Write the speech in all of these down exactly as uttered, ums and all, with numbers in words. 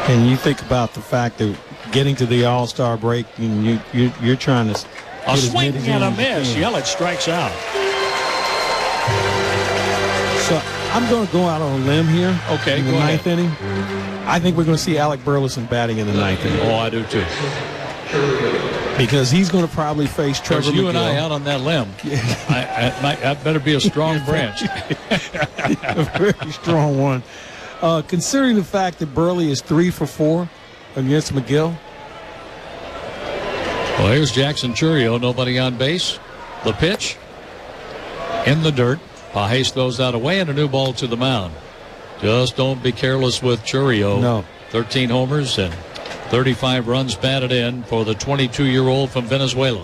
And you think about the fact that getting to the All-Star break, and you, you, you're trying to a swing and a miss. Yelich strikes out. So I'm going to go out on a limb here. Okay, in the go ninth ahead. inning. I think we're going to see Alec Burleson batting in the ninth inning. Oh, I do too. Because he's going to probably face Trevor There's you McGill. and I out on that limb. I, I, might, that better be a strong branch. A very strong one. Uh, considering the fact that Burley is three for four against McGill. Well, here's Jackson Chourio, nobody on base. The pitch in the dirt. Pages throws that away, and a new ball to the mound. Just don't be careless with Chourio. No. thirteen homers and thirty-five runs batted in for the twenty-two-year-old from Venezuela.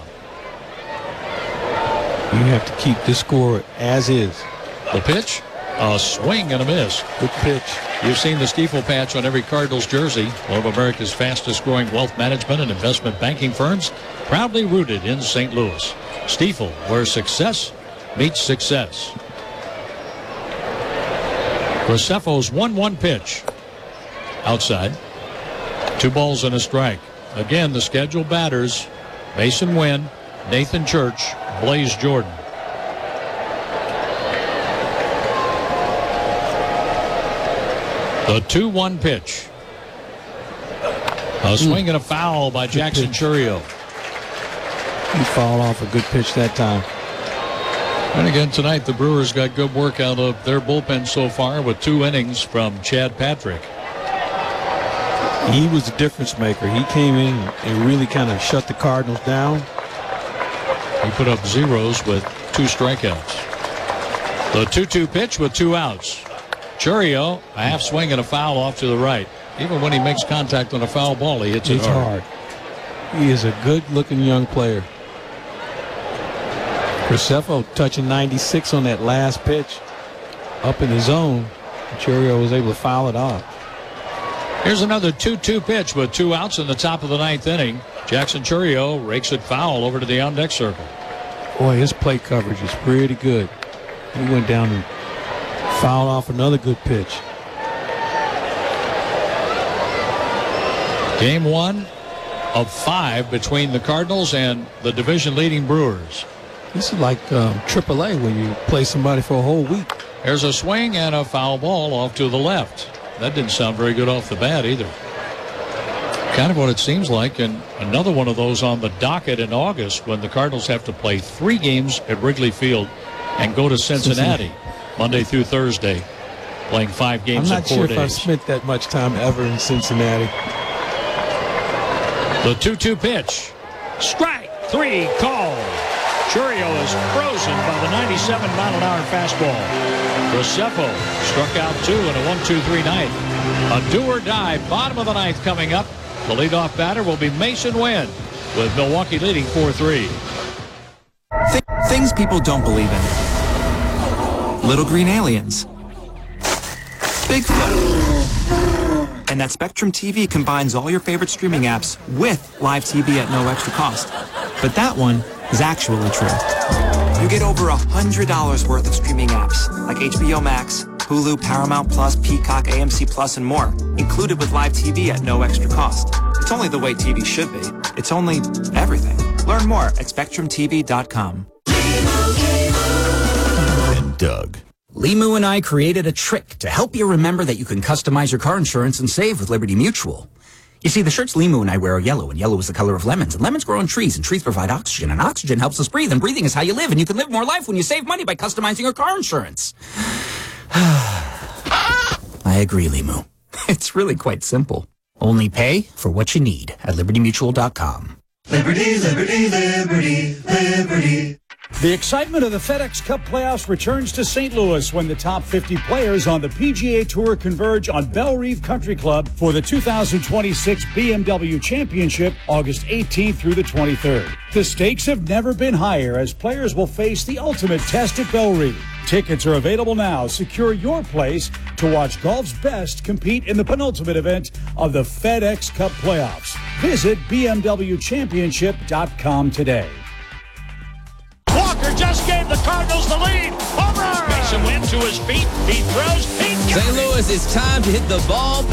You have to keep this score as is. The pitch, a swing and a miss. Good pitch. You've seen the Stifel patch on every Cardinals jersey. One of America's fastest-growing wealth management and investment banking firms, proudly rooted in Saint Louis. Stifel, where success meets success. Graceffo's one one pitch. Outside. Two balls and a strike. Again, the scheduled batters, Mason Wynn, Nathan Church, Blaze Jordan. The two one pitch. A swing and a foul by Jackson Chourio. He fouled off a good pitch that time. And again tonight, the Brewers got good work out of their bullpen so far with two innings from Chad Patrick. He was the difference maker. He came in and really kind of shut the Cardinals down. He put up zeros with two strikeouts. The two two pitch with two outs. Chourio, a half swing and a foul off to the right. Even when he makes contact on a foul ball, he hits it It's hard. hard. He is a good-looking young player. Graceffo touching ninety-six on that last pitch. Up in the zone. Chourio was able to foul it off. Here's another two two pitch with two outs in the top of the ninth inning. Jackson Chourio rakes it foul over to the on-deck circle. Boy, his plate coverage is pretty good. He went down and fouled off another good pitch. Game one of five between the Cardinals and the division-leading Brewers. This is like um, triple A when you play somebody for a whole week. There's a swing and a foul ball off to the left. That didn't sound very good off the bat either. Kind of what it seems like, and another one of those on the docket in August when the Cardinals have to play three games at Wrigley Field and go to Cincinnati Monday through Thursday, playing five games in I'm not four sure days. if I've spent that much time ever in Cincinnati. The two two pitch. Strike three call. Chourio is frozen by the ninety-seven mile an hour fastball. Graceffo struck out two in a one two three ninth. A do or die bottom of the ninth coming up. The leadoff batter will be Mason Wynn with Milwaukee leading four three. Th- things people don't believe in. Little green aliens. Bigfoot. And that Spectrum T V combines all your favorite streaming apps with live T V at no extra cost. But that one is actually true. You get over one hundred dollars worth of streaming apps like H B O Max, Hulu, Paramount Plus, Peacock, A M C Plus, and more, included with live T V at no extra cost. It's only the way T V should be. It's only everything. Learn more at spectrum t v dot com. And Doug. Limu and I created a trick to help you remember that you can customize your car insurance and save with Liberty Mutual. You see, the shirts Limu and I wear are yellow, and yellow is the color of lemons, and lemons grow on trees, and trees provide oxygen, and oxygen helps us breathe, and breathing is how you live, and you can live more life when you save money by customizing your car insurance. I agree, Limu. It's really quite simple. Only pay for what you need at liberty mutual dot com. Liberty, liberty, liberty, liberty. The excitement of the FedEx Cup playoffs returns to Saint Louis when the top fifty players on the P G A Tour converge on Belle Reve Country Club for the two thousand twenty-six B M W Championship, August eighteenth through the twenty-third. The stakes have never been higher as players will face the ultimate test at Belle Reve. Tickets are available now. Secure your place to watch golf's best compete in the penultimate event of the FedEx Cup playoffs. Visit b m w championship dot com today. Walker just gave the Cardinals the lead. Homer! Mason Wynn to his feet. He throws. He Saint Louis, it's time to hit the ball.